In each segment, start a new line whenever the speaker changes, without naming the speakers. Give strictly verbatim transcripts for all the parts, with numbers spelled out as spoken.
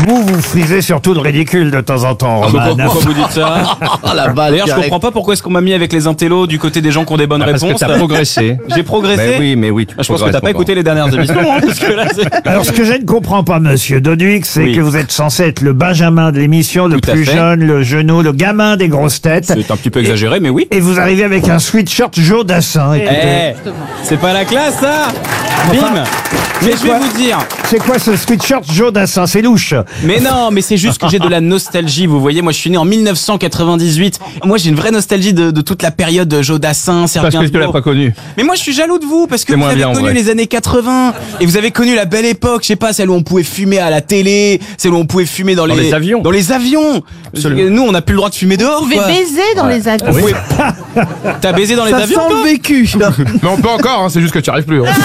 Vous, vous frisez surtout le ridicule de temps en temps,
Pourquoi,
Roman.
pourquoi vous dites ça?
La balle
D'ailleurs,
qui
je
arrive.
comprends pas pourquoi est-ce qu'on m'a mis avec les intellos du côté des gens qui ont des bonnes
Ah, parce
réponses.
que t'as progressé.
J'ai progressé.
Mais oui, mais oui. Tu
Ah, je pense que t'as pas
progresses
écouté les dernières émissions, hein, parce que là, c'est...
Alors, ce que je ne comprends pas, monsieur Doduix, c'est
Oui.
que vous êtes censé être le Benjamin de l'émission, le
Tout à
plus
fait.
jeune, le genou, le gamin des grosses têtes.
C'est un petit peu exagéré, mais oui.
Et vous arrivez avec un sweatshirt Joe Dassin. Écoutez.
Eh, c'est pas la classe, ça. Bim. Mais je vais
quoi
vous dire.
C'est quoi ce sweatshirt Joe Dassin? C'est louche.
Mais non, mais c'est juste que j'ai de la nostalgie, vous voyez. Moi, je suis né en mille neuf cent quatre-vingt-dix-huit. Moi, j'ai une vraie nostalgie de, de toute la période de Jodassin, Serge
Parce que tu l'as
Gainsbourg.
pas connu.
Mais moi, je suis jaloux de vous, parce que
C'est
vous
moins
avez
bien, en
connu
vrai.
les années quatre-vingts. Et vous avez connu la belle époque, je sais pas, celle où on pouvait fumer à la télé, celle où on pouvait fumer dans,
Dans les avions.
Dans les avions.
Absolument.
Nous, on n'a plus le droit de fumer dehors,
Vous pouvez
quoi.
baiser dans les avions.
On pouvait- T'as baisé dans les
Ça
avions,
sent
toi
le vécu.
Mais on peut encore, hein, c'est juste que tu n'y arrives plus. Hein.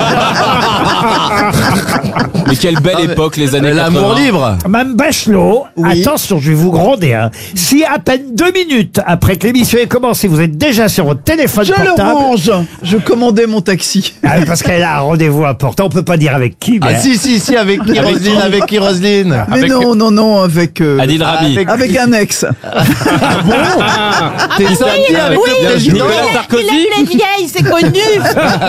Mais quelle belle époque, les années
L'amour
quatre-vingts.
libre.
Mme Bachelot,
Oui.
attention, je vais vous gronder. Hein. Si à peine deux minutes après que l'émission ait commencé, vous êtes déjà sur votre téléphone
Je le
portable...
range. Je commandais mon taxi.
Ah oui, parce qu'elle a un rendez-vous important, on peut pas dire avec qui, mais...
Ah si, si, si, avec qui, Roselyne, avec qui, Roselyne?
Mais
Avec-
non, non, non, avec euh,
Adil Rabi.
Avec-
avec un ex.
T'es sorti avec
Oui,
le président?
Nicolas
il
Sarkozy.
appelait vieille, c'est connu.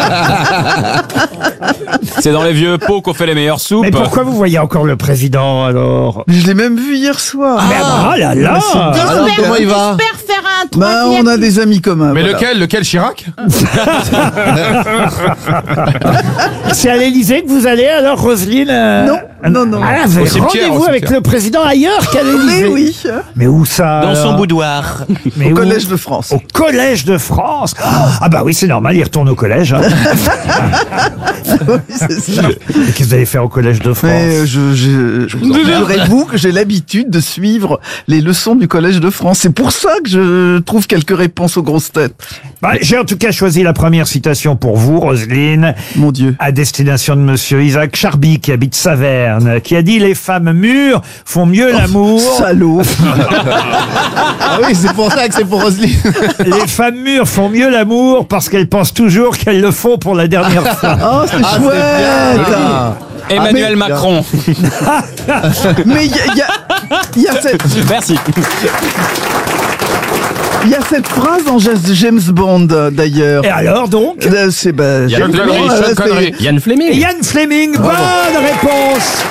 C'est dans les vieux pots qu'on fait les meilleures soupes.
Mais pourquoi vous voyez encore le président, alors?
Je l'ai même vu hier soir.
Mais ah là là
Alors, comment il va?
J'espère faire un
Bah,
troisième.
on a des amis communs.
Mais
voilà.
lequel Lequel Chirac?
C'est à l'Élysée que vous allez, alors, Roselyne euh
Non, non, non.
Ah, vous
Au
avez
cimetière,
rendez-vous
au
avec
cimetière.
le président ailleurs qu'à l'Élysée?
Mais oui,
Mais où ça
Dans son
alors
boudoir.
Mais
au
où
Collège de France.
Au Collège de France. Ah bah oui, c'est normal, il retourne au collège. Hein.
Oui, c'est ça.
Qu'est-ce que vous allez faire au Collège de France?
Mais euh, je, je, figurez-vous que j'ai l'habitude de suivre les leçons du Collège de France. C'est pour ça que je trouve quelques réponses aux grosses têtes.
Bah, j'ai en tout cas choisi la première citation pour vous, Roselyne,
Mon Dieu.
à destination de monsieur Isaac Charby, qui habite Saverne, qui a dit « Les femmes mûres font mieux l'amour.
Salaud.
Ah oui, c'est pour ça que c'est pour Roselyne.
Les femmes mûres font mieux l'amour parce qu'elles pensent toujours qu'elles le font pour la dernière fois.
Oh, c'est
Ah, c'est
chouette.
bien.
Emmanuel
mais-
Macron.
Mais il y a, il y a- il y a cette,
Merci.
il y a cette phrase dans James Bond, euh, d'ailleurs.
Et alors donc
Euh, C'est bah,
Il y a
c'est-
une
connerie,
voilà,
c'est une
c'est-
connerie.
Yann Fleming.
Yann Fleming, bonne réponse.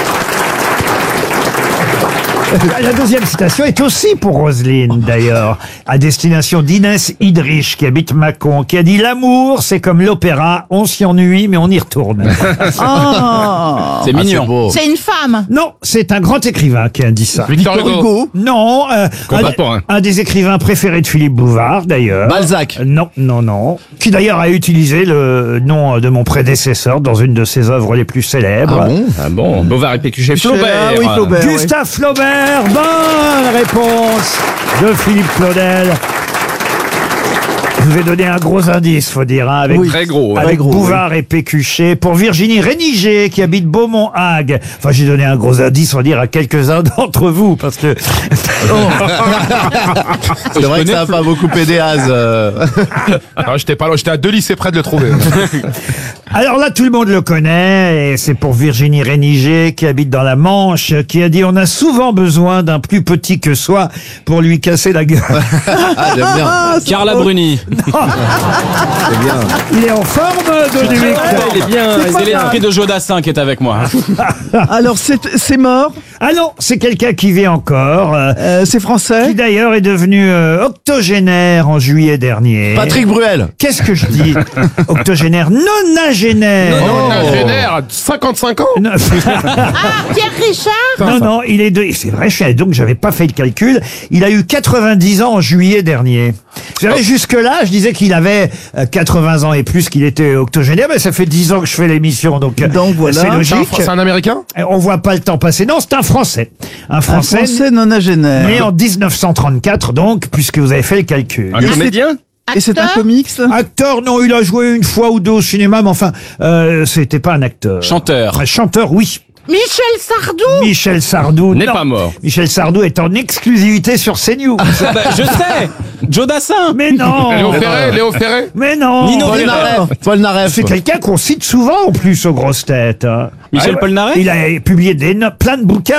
La deuxième citation est aussi pour Roselyne, d'ailleurs, à destination d'Inès Idrich, qui habite Mâcon, qui a dit « L'amour, c'est comme l'opéra, on s'y ennuie, mais on y retourne.
Ah.
C'est
Ah,
mignon.
c'est beau.
C'est une femme. »
Non, c'est un grand écrivain qui a dit ça.
Victor
Victor
Hugo.
Hugo.
Non, euh, un,
Contemporain.
un des écrivains préférés de Philippe Bouvard, d'ailleurs.
Balzac.
Euh, Non, non, non. Qui d'ailleurs a utilisé le nom de mon prédécesseur dans une de ses œuvres les plus célèbres.
Ah bon?
Ah bon, Beauvoir et Pécuchet.
Ah
Flaubert.
oui, Flaubert. oui.
Gustave Flaubert, bonne réponse de Philippe Claudel. Je vous ai donné un gros indice, faut dire, hein, avec,
Oui.
Très gros. ouais.
avec
Très gros,
Bouvard et Pécuchet. Pour Virginie Réniger, qui habite Beaumont-Hague. Enfin, j'ai donné un gros indice, on va dire, à quelques-uns d'entre vous, parce que...
C'est vrai que ça a pas beaucoup aidé Az. euh.
Ah, j'étais pas là, j'étais à deux lycées près de le trouver.
Alors là, tout le monde le connaît, et c'est pour Virginie Réniger, qui habite dans la Manche, qui a dit « On a souvent besoin d'un plus petit que soi pour lui casser la gueule.
Ah, j'aime bien.
Carla Bruni.
C'est bien. »
Il est en forme, Doduc.
Il est bien. C'est l'esprit de Jodassin qui est avec moi.
Alors, c'est c'est mort.
Ah non, c'est quelqu'un qui vit encore, euh,
Euh, c'est
qui
français.
d'ailleurs est devenu euh, octogénaire en juillet dernier.
Patrick Bruel.
Qu'est-ce que je dis? Octogénaire, nonagénaire.
Oh, un génère, cinquante-cinq ans.
Non,
Ah, Pierre Richard.
non, non, il est de, c'est vrai, je suis, donc j'avais pas fait le calcul. Il a eu quatre-vingt-dix ans en juillet dernier. Vous savez, jusque-là, je disais qu'il avait euh, quatre-vingts ans et plus qu'il était octogénaire, mais ça fait dix ans que je fais l'émission, donc, euh,
Donc, voilà.
c'est
C'est un,
logique.
Fr- c'est un Américain?
On voit pas le temps passer. Non, c'est un Français. Un
Un
Français,
français nonagénaire.
né en dix-neuf cent trente-quatre, donc, puisque vous avez fait le calcul.
Un comédien.
Et c'est un
Acteur.
comique, ça?
Acteur, non, il a joué une fois ou deux au cinéma, mais enfin, euh, c'était pas un acteur.
Chanteur.
Un chanteur, oui.
Michel Sardou.
Michel Sardou,
N'est
non.
pas mort.
Michel Sardou est en exclusivité sur CNews.
Bah, je sais. Jodassin.
Mais non.
Léo Ferré, Léo Ferré.
Mais non.
Nino
Paul
Rivera.
Naref. Paul Naref.
C'est quelqu'un qu'on cite souvent en plus aux grosses têtes. hein.
Michel Polnareff.
Il a publié des no- plein de bouquins.